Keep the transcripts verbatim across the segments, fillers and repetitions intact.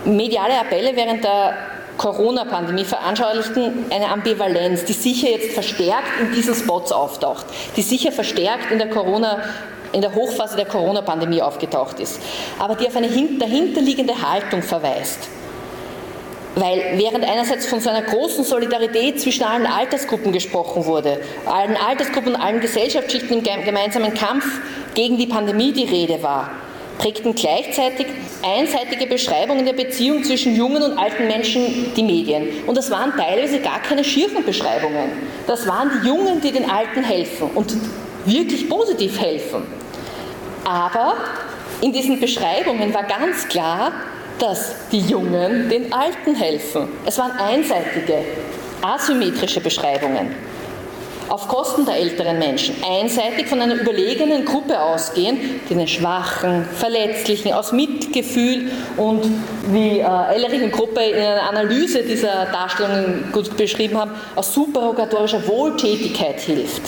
Mediale Appelle während der Corona-Pandemie veranschaulichten eine Ambivalenz, die sicher jetzt verstärkt in diesen Spots auftaucht, die sicher verstärkt in der Corona, in der Hochphase der Corona-Pandemie aufgetaucht ist, aber die auf eine dahinterliegende Haltung verweist. Weil während einerseits von so einer großen Solidarität zwischen allen Altersgruppen gesprochen wurde, allen Altersgruppen und allen Gesellschaftsschichten im gemeinsamen Kampf gegen die Pandemie die Rede war, prägten gleichzeitig einseitige Beschreibungen der Beziehung zwischen jungen und alten Menschen die Medien. Und das waren teilweise gar keine schierfen Beschreibungen. Das waren die Jungen, die den Alten helfen und wirklich positiv helfen. Aber in diesen Beschreibungen war ganz klar, dass die Jungen den Alten helfen. Es waren einseitige, asymmetrische Beschreibungen. Auf Kosten der älteren Menschen, einseitig von einer überlegenen Gruppe ausgehen, die den Schwachen, Verletzlichen aus Mitgefühl und wie äh, Ellerich und Gruppe in einer Analyse dieser Darstellungen gut beschrieben haben, aus supererogatorischer Wohltätigkeit hilft.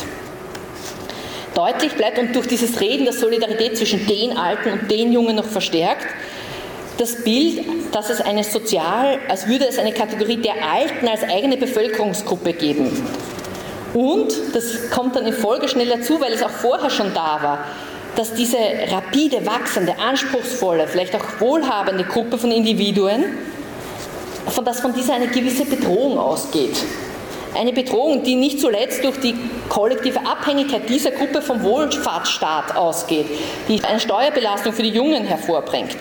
Deutlich bleibt und durch dieses Reden der Solidarität zwischen den Alten und den Jungen noch verstärkt, das Bild, dass es eine sozial, als würde es eine Kategorie der Alten als eigene Bevölkerungsgruppe geben. Und, das kommt dann in Folge schnell dazu, weil es auch vorher schon da war, dass diese rapide wachsende, anspruchsvolle, vielleicht auch wohlhabende Gruppe von Individuen, von dass von dieser eine gewisse Bedrohung ausgeht. Eine Bedrohung, die nicht zuletzt durch die kollektive Abhängigkeit dieser Gruppe vom Wohlfahrtsstaat ausgeht, die eine Steuerbelastung für die Jungen hervorbringt.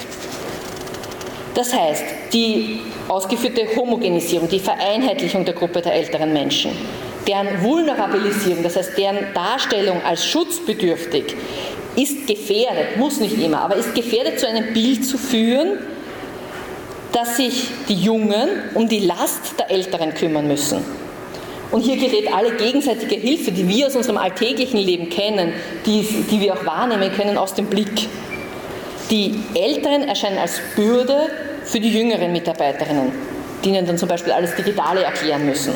Das heißt, die ausgeführte Homogenisierung, die Vereinheitlichung der Gruppe der älteren Menschen, deren Vulnerabilisierung, das heißt deren Darstellung als schutzbedürftig, ist gefährdet, muss nicht immer, aber ist gefährdet, zu einem Bild zu führen, dass sich die Jungen um die Last der Älteren kümmern müssen. Und hier gerät alle gegenseitige Hilfe, die wir aus unserem alltäglichen Leben kennen, die, die wir auch wahrnehmen können, aus dem Blick. Die Älteren erscheinen als Bürde für die jüngeren Mitarbeiterinnen, die ihnen dann zum Beispiel alles Digitale erklären müssen.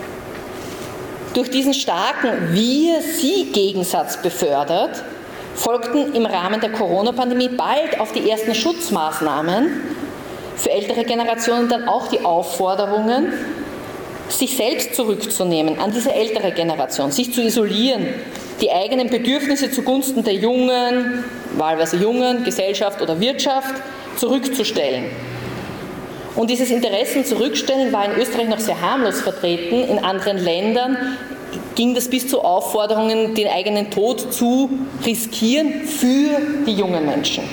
Durch diesen starken Wir-Sie-Gegensatz befördert, folgten im Rahmen der Corona-Pandemie bald auf die ersten Schutzmaßnahmen für ältere Generationen dann auch die Aufforderungen, sich selbst zurückzunehmen an diese ältere Generation, sich zu isolieren, die eigenen Bedürfnisse zugunsten der Jungen, wahlweise Jungen, Gesellschaft oder Wirtschaft zurückzustellen. Und dieses Interessen zurückstellen war in Österreich noch sehr harmlos vertreten. In anderen Ländern ging das bis zu Aufforderungen, den eigenen Tod zu riskieren für die jungen Menschen.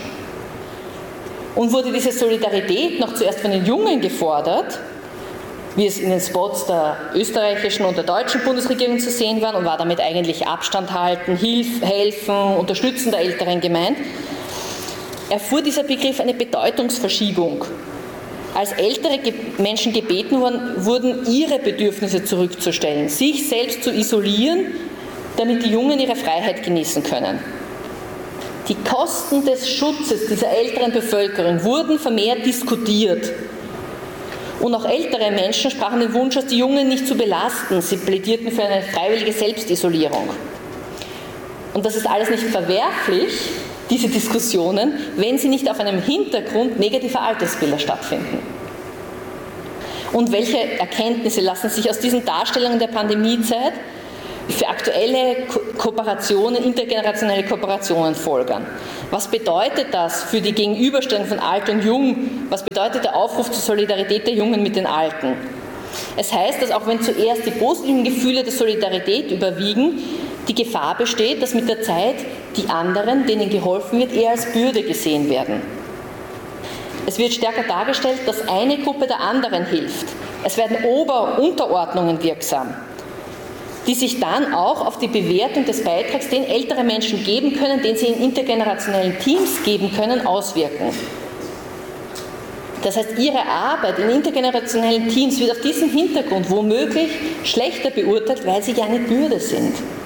Und wurde diese Solidarität noch zuerst von den Jungen gefordert, wie es in den Spots der österreichischen und der deutschen Bundesregierung zu sehen war, und war damit eigentlich Abstand halten, Hilf, helfen, unterstützen der Älteren gemeint, erfuhr dieser Begriff eine Bedeutungsverschiebung. Als ältere Menschen gebeten wurden, wurden ihre Bedürfnisse zurückzustellen, sich selbst zu isolieren, damit die Jungen ihre Freiheit genießen können. Die Kosten des Schutzes dieser älteren Bevölkerung wurden vermehrt diskutiert. Und auch ältere Menschen sprachen den Wunsch aus, die Jungen nicht zu belasten. Sie plädierten für eine freiwillige Selbstisolierung. Und das ist alles nicht verwerflich, diese Diskussionen, wenn sie nicht auf einem Hintergrund negativer Altersbilder stattfinden. Und welche Erkenntnisse lassen sich aus diesen Darstellungen der Pandemiezeit für aktuelle Ko- Kooperationen, intergenerationelle Kooperationen folgern? Was bedeutet das für die Gegenüberstellung von Alt und Jung? Was bedeutet der Aufruf zur Solidarität der Jungen mit den Alten? Es heißt, dass auch wenn zuerst die positiven Gefühle der Solidarität überwiegen, die Gefahr besteht, dass mit der Zeit die anderen, denen geholfen wird, eher als Bürde gesehen werden. Es wird stärker dargestellt, dass eine Gruppe der anderen hilft. Es werden Ober- und Unterordnungen wirksam, die sich dann auch auf die Bewertung des Beitrags, den ältere Menschen geben können, den sie in intergenerationellen Teams geben können, auswirken. Das heißt, ihre Arbeit in intergenerationellen Teams wird auf diesem Hintergrund womöglich schlechter beurteilt, weil sie ja eine Bürde sind.